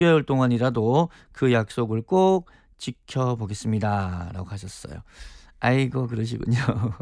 6개월 동안이라도 그 약속을 꼭 지켜보겠습니다. 라고 하셨어요. 아이고, 그러시군요.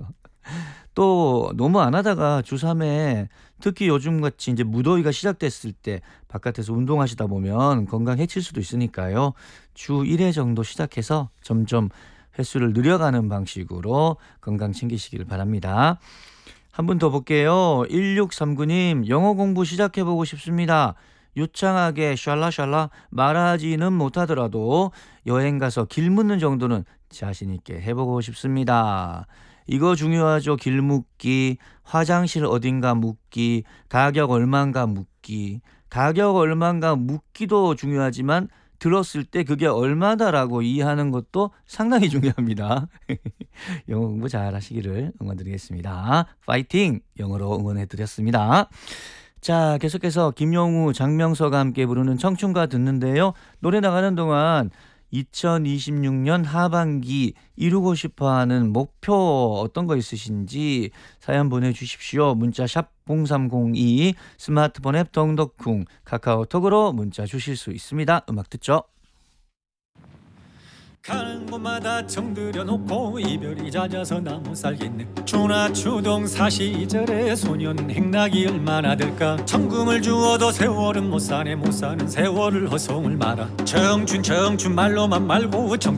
또 너무 안 하다가 주 3회 특히 요즘같이 이제 무더위가 시작됐을 때 바깥에서 운동하시다 보면 건강 해칠 수도 있으니까요. 주 1회 정도 시작해서 점점 횟수를 늘려가는 방식으로 건강 챙기시길 바랍니다. 한 분 더 볼게요. 1639님, 영어 공부 시작해보고 싶습니다. 유창하게 샬라샬라 말하지는 못하더라도 여행 가서 길 묻는 정도는 자신 있게 해보고 싶습니다. 이거 중요하죠. 길 묻기, 화장실 어딘가 묻기, 가격 얼마인가 묻기. 가격 얼마인가 묻기도 중요하지만 들었을 때 그게 얼마다라고 이해하는 것도 상당히 중요합니다. 영어 공부 잘 하시기를 응원드리겠습니다. 파이팅! 영어로 응원해드렸습니다. 자, 계속해서 김영우, 장명서가 함께 부르는 청춘가 듣는데요. 노래 나가는 동안 2026년 하반기 이루고 싶어하는 목표 어떤 거 있으신지 사연 보내주십시오. 문자 샵 0302, 스마트폰 앱 덩덕쿵, 카카오톡으로 문자 주실 수 있습니다. 음악 듣죠. 가는 곳마다 정들여 놓고 이별이 잦아서 나 못 살겠네. 추나 추동 사시절에 소년 행락이 얼마나 될까. 천금을 주어도 세월은 못 사네. 못 사는 세월을 허송을 마라. 청춘 청춘 말로만 말고